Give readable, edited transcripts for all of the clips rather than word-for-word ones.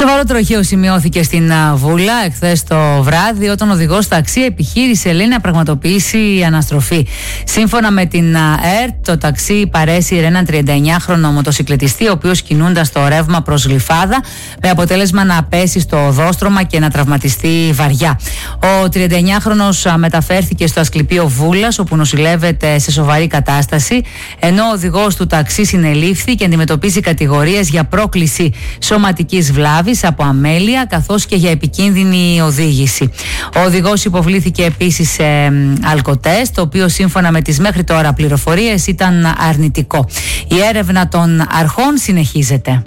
Σοβαρό τροχαίο σημειώθηκε στην Βούλα εχθές το βράδυ, όταν ο οδηγός ταξί επιχείρησε, λέει, να πραγματοποιήσει αναστροφή. Σύμφωνα με την ΕΡΤ, το ταξί παρέσυρε έναν 39χρονο μοτοσυκλετιστή, ο οποίος κινούντας το ρεύμα προς Γλυφάδα, με αποτέλεσμα να πέσει στο οδόστρωμα και να τραυματιστεί βαριά. Ο 39χρονος μεταφέρθηκε στο Ασκληπείο Βούλας, όπου νοσηλεύεται σε σοβαρή κατάσταση, ενώ ο οδηγός του ταξί συνελήφθη και αντιμετωπίζει κατηγορίες για πρόκληση σωματικής βλάβης από αμέλεια, καθώς και για επικίνδυνη οδήγηση. Ο οδηγός υποβλήθηκε επίσης σε αλκοτέστ, το οποίο σύμφωνα με τις μέχρι τώρα πληροφορίες ήταν αρνητικό. Η έρευνα των αρχών συνεχίζεται.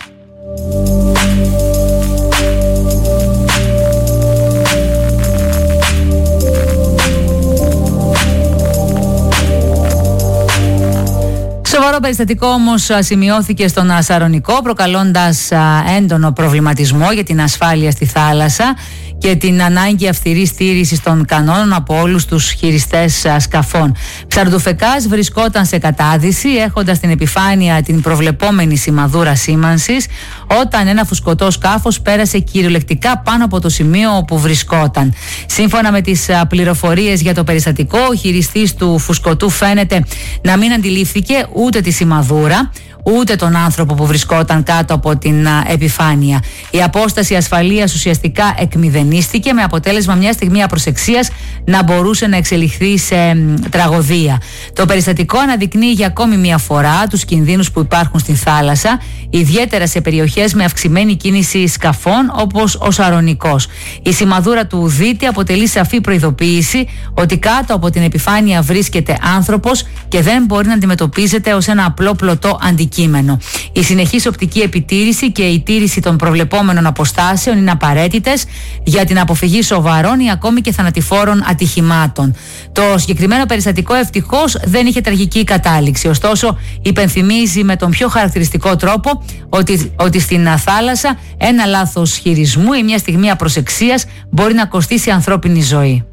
Σοβαρό περιστατικό όμως σημειώθηκε στον Σαρονικό, προκαλώντας έντονο προβληματισμό για την ασφάλεια στη θάλασσα και την ανάγκη αυστηρής στήρησης των κανόνων από όλους τους χειριστές σκαφών. Ψαρντουφεκάς βρισκόταν σε κατάδυση, έχοντας στην επιφάνεια την προβλεπόμενη σημαδούρα σήμανσης, όταν ένα φουσκωτό σκάφος πέρασε κυριολεκτικά πάνω από το σημείο όπου βρισκόταν. Σύμφωνα με τις πληροφορίες για το περιστατικό, ο χειριστής του φουσκωτού φαίνεται να μην αντιλήφθηκε ούτε τη σημαδούρα, ούτε τον άνθρωπο που βρισκόταν κάτω από την επιφάνεια. Η απόσταση ασφαλείας ουσιαστικά εκμηδενίστηκε, με αποτέλεσμα μια στιγμή απροσεξίας να μπορούσε να εξελιχθεί σε τραγωδία. Το περιστατικό αναδεικνύει για ακόμη μια φορά τους κινδύνους που υπάρχουν στην θάλασσα, ιδιαίτερα σε περιοχές με αυξημένη κίνηση σκαφών όπως ο Σαρονικός. Η σημαδούρα του Δίτη αποτελεί σαφή προειδοποίηση ότι κάτω από την επιφάνεια βρίσκεται άνθρωπος και δεν μπορεί να αντιμετωπίζεται ως ένα απλό πλωτό αντικείμενο. Η συνεχής οπτική επιτήρηση και η τήρηση των προβλεπόμενων αποστάσεων είναι απαραίτητες για την αποφυγή σοβαρών ή ακόμη και θανατηφόρων ατυχημάτων. Το συγκεκριμένο περιστατικό ευτυχώς δεν είχε τραγική κατάληξη. Ωστόσο, υπενθυμίζει με τον πιο χαρακτηριστικό τρόπο ότι στην θάλασσα ένα λάθος χειρισμού ή μια στιγμή απροσεξίας μπορεί να κοστίσει ανθρώπινη ζωή.